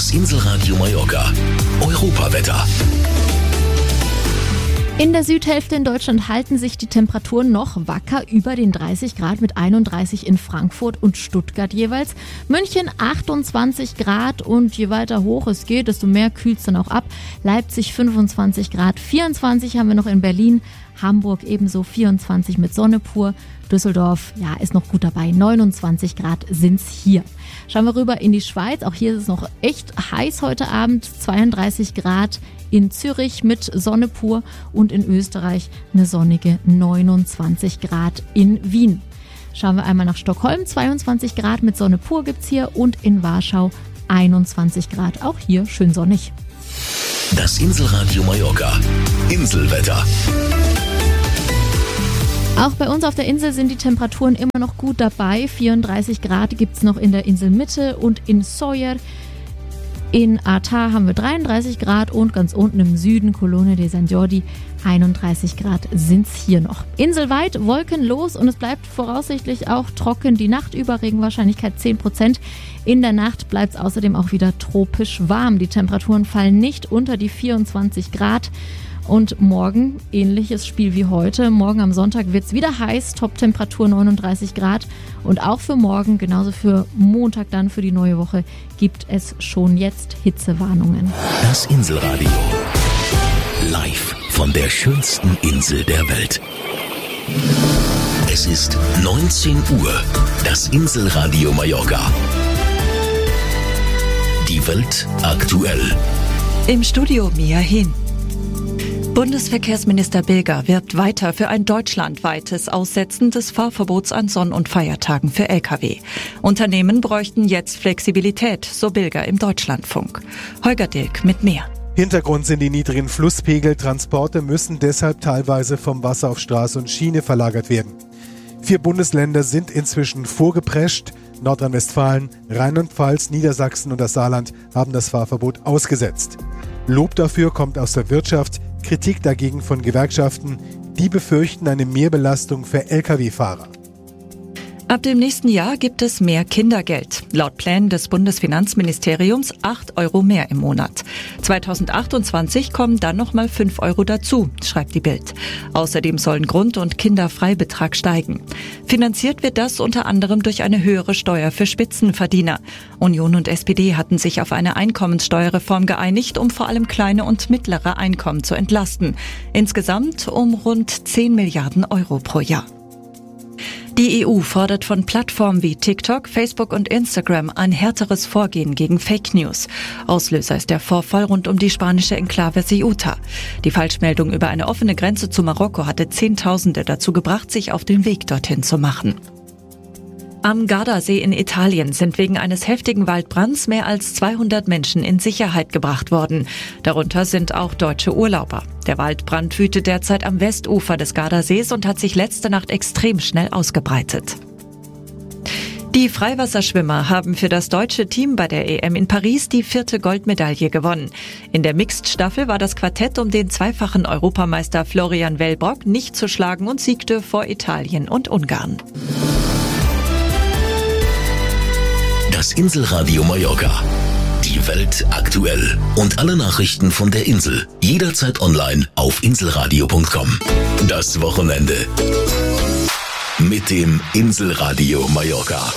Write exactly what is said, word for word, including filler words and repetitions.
Das Inselradio Mallorca. Europawetter. In der Südhälfte in Deutschland halten sich die Temperaturen noch wacker über den dreißig Grad mit einunddreißig in Frankfurt und Stuttgart jeweils. München achtundzwanzig Grad und je weiter hoch es geht, desto mehr kühlt es dann auch ab. Leipzig fünfundzwanzig Grad, vierundzwanzig haben wir noch in Berlin, Hamburg ebenso vierundzwanzig mit Sonne pur. Düsseldorf, ja, ist noch gut dabei, neunundzwanzig Grad sind's hier. Schauen wir rüber in die Schweiz, auch hier ist es noch echt heiß heute Abend, zweiunddreißig Grad in Zürich mit Sonne pur und in Österreich eine sonnige neunundzwanzig Grad in Wien. Schauen wir einmal nach Stockholm, zweiundzwanzig Grad mit Sonne pur gibt's hier und in Warschau einundzwanzig Grad, auch hier schön sonnig. Das Inselradio Mallorca. Inselwetter. Auch bei uns auf der Insel sind die Temperaturen immer noch gut dabei. vierunddreißig Grad gibt es noch in der Inselmitte und in Sóller. In Arta haben wir dreiunddreißig Grad und ganz unten im Süden, Colone de San Jordi, einunddreißig Grad sind es hier noch. Inselweit wolkenlos und es bleibt voraussichtlich auch trocken. Die Nacht über, Regenwahrscheinlichkeit zehn Prozent. In der Nacht bleibt es außerdem auch wieder tropisch warm. Die Temperaturen fallen nicht unter die vierundzwanzig Grad. Und morgen, ähnliches Spiel wie heute. Morgen am Sonntag wird es wieder heiß, Top-Temperatur neununddreißig Grad. Und auch für morgen, genauso für Montag dann, für die neue Woche, gibt es schon jetzt Hitzewarnungen. Das Inselradio. Live von der schönsten Insel der Welt. Es ist neunzehn Uhr. Das Inselradio Mallorca. Die Welt aktuell. Im Studio Mia Hin. Bundesverkehrsminister Bilger wirbt weiter für ein deutschlandweites Aussetzen des Fahrverbots an Sonn- und Feiertagen für L K W. Unternehmen bräuchten jetzt Flexibilität, so Bilger im Deutschlandfunk. Holger Dilk mit mehr. Hintergrund sind die niedrigen Flusspegel. Transporte müssen deshalb teilweise vom Wasser auf Straße und Schiene verlagert werden. Vier Bundesländer sind inzwischen vorgeprescht. Nordrhein-Westfalen, Rheinland-Pfalz, Niedersachsen und das Saarland haben das Fahrverbot ausgesetzt. Lob dafür kommt aus der Wirtschaft, Kritik dagegen von Gewerkschaften, die befürchten eine Mehrbelastung für L K W-Fahrer. Ab dem nächsten Jahr gibt es mehr Kindergeld. Laut Plänen des Bundesfinanzministeriums acht Euro mehr im Monat. zweitausendachtundzwanzig kommen dann nochmal fünf Euro dazu, schreibt die Bild. Außerdem sollen Grund- und Kinderfreibetrag steigen. Finanziert wird das unter anderem durch eine höhere Steuer für Spitzenverdiener. Union und S P D hatten sich auf eine Einkommenssteuerreform geeinigt, um vor allem kleine und mittlere Einkommen zu entlasten. Insgesamt um rund zehn Milliarden Euro pro Jahr. Die E U fordert von Plattformen wie TikTok, Facebook und Instagram ein härteres Vorgehen gegen Fake News. Auslöser ist der Vorfall rund um die spanische Enklave Ceuta. Die Falschmeldung über eine offene Grenze zu Marokko hatte Zehntausende dazu gebracht, sich auf den Weg dorthin zu machen. Am Gardasee in Italien sind wegen eines heftigen Waldbrands mehr als zweihundert Menschen in Sicherheit gebracht worden. Darunter sind auch deutsche Urlauber. Der Waldbrand wütet derzeit am Westufer des Gardasees und hat sich letzte Nacht extrem schnell ausgebreitet. Die Freiwasserschwimmer haben für das deutsche Team bei der E M in Paris die vierte Goldmedaille gewonnen. In der Mixed-Staffel war das Quartett um den zweifachen Europameister Florian Wellbrock nicht zu schlagen und siegte vor Italien und Ungarn. Das Inselradio Mallorca. Die Welt aktuell. Und alle Nachrichten von der Insel. Jederzeit online auf inselradio punkt com. Das Wochenende. Mit dem Inselradio Mallorca.